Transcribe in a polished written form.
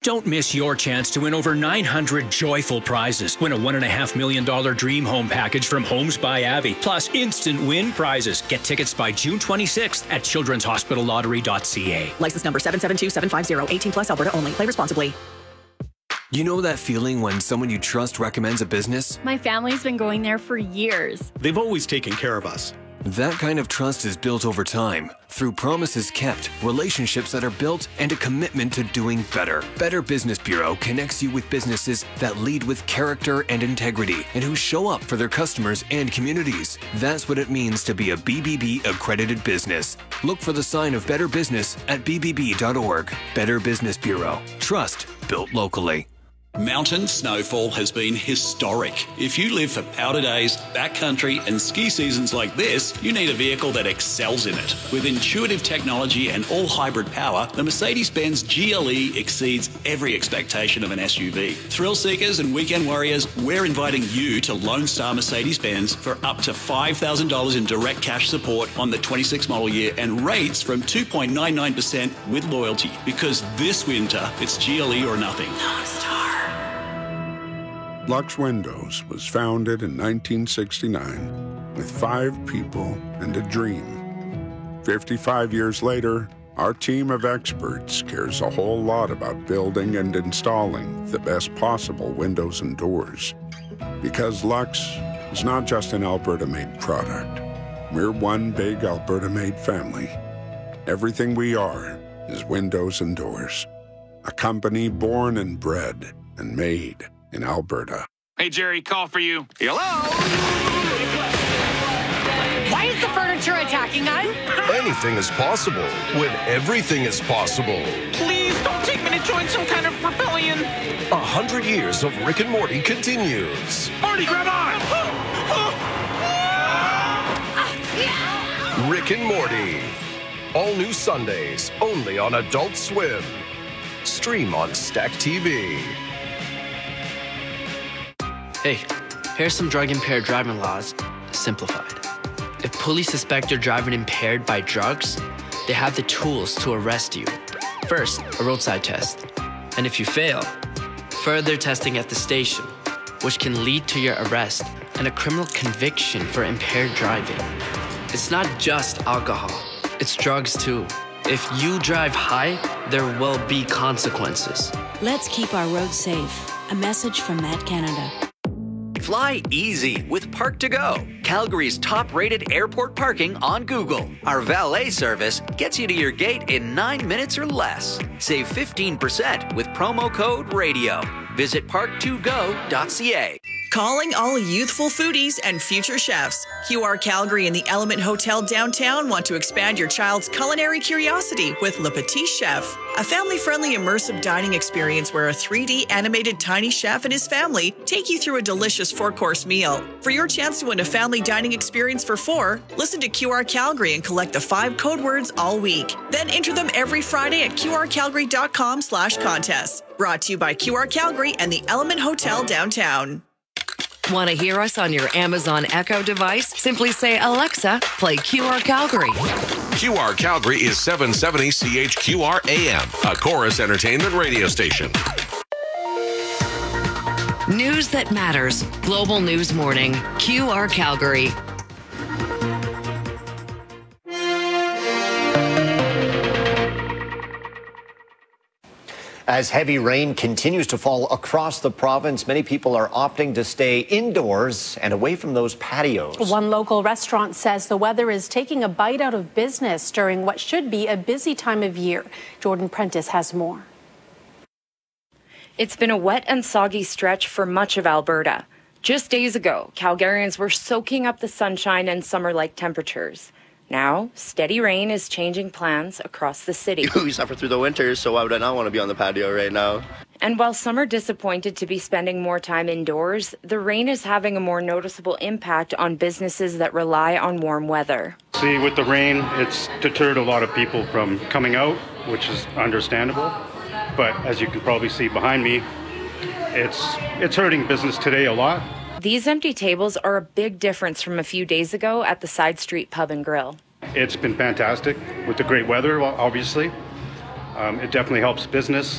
Don't miss your chance to win over 900 joyful prizes. Win a $1.5 million dream home package from Homes by Avi, plus instant win prizes. Get tickets by June 26th at childrenshospitallottery.ca. License number 772750, 18 plus, Alberta only. Play responsibly. You know that feeling when someone you trust recommends a business? My family's been going there for years. They've always taken care of us. That kind of trust is built over time through promises kept, relationships that are built, and a commitment to doing better. Better Business Bureau connects you with businesses that lead with character and integrity and who show up for their customers and communities. That's what it means to be a BBB accredited business. Look for the sign of Better Business at bbb.org. Better Business Bureau. Trust built locally. Mountain snowfall has been historic. If you live for powder days, backcountry and ski seasons like this, you need a vehicle that excels in it. With intuitive technology and all hybrid power, the Mercedes-Benz GLE exceeds every expectation of an SUV. Thrill seekers and weekend warriors, we're inviting you to Lone Star Mercedes-Benz for up to $5,000 in direct cash support on the 26 model year and rates from 2.99% with loyalty. Because this winter, it's GLE or nothing. Lone Star. Lux Windows was founded in 1969 with 5 people and a dream. 55 years later, our team of experts cares a whole lot about building and installing the best possible windows and doors. Because Lux is not just an Alberta-made product. We're one big Alberta-made family. Everything we are is windows and doors. A company born and bred and made in Alberta. Hey, Jerry, call for you. Hello? Why is the furniture attacking us? Anything is possible when everything is possible. Please don't take me to join some kind of rebellion. 100 years of Rick and Morty continues. Morty, grab on! Rick and Morty. All new Sundays, only on Adult Swim. Stream on Stack TV. Hey, here's some drug-impaired driving laws, simplified. If police suspect you're driving impaired by drugs, they have the tools to arrest you. First, a roadside test. And if you fail, further testing at the station, which can lead to your arrest and a criminal conviction for impaired driving. It's not just alcohol, it's drugs too. If you drive high, there will be consequences. Let's keep our roads safe. A message from Matt Canada. Fly easy with Park2Go, Calgary's top-rated airport parking on Google. Our valet service gets you to your gate in 9 minutes or less. Save 15% with promo code RADIO. Visit park2go.ca. Calling all youthful foodies and future chefs. QR Calgary and the Element Hotel downtown want to expand your child's culinary curiosity with Le Petit Chef, a family-friendly immersive dining experience where a 3D animated tiny chef and his family take you through a delicious 4-course meal. For your chance to win a family dining experience for 4, listen to QR Calgary and collect the 5 code words all week. Then enter them every Friday at qrcalgary.com/contest. Brought to you by QR Calgary and the Element Hotel downtown. Want to hear us on your Amazon Echo device? Simply say, Alexa, play QR Calgary. QR Calgary is 770 CHQR AM, a Chorus Entertainment radio station. News that matters. Global News Morning. QR Calgary. As heavy rain continues to fall across the province, many people are opting to stay indoors and away from those patios. One local restaurant says the weather is taking a bite out of business during what should be a busy time of year. Jordan Prentice has more. It's been a wet and soggy stretch for much of Alberta. Just days ago, Calgarians were soaking up the sunshine and summer-like temperatures. Now, steady rain is changing plans across the city. We suffer through the winter, so why would I not want to be on the patio right now? And while some are disappointed to be spending more time indoors, the rain is having a more noticeable impact on businesses that rely on warm weather. See, with the rain, it's deterred a lot of people from coming out, which is understandable. But as you can probably see behind me, it's hurting business today a lot. These empty tables are a big difference from a few days ago at the Side Street Pub and Grill. It's been fantastic with the great weather, obviously. It definitely helps business.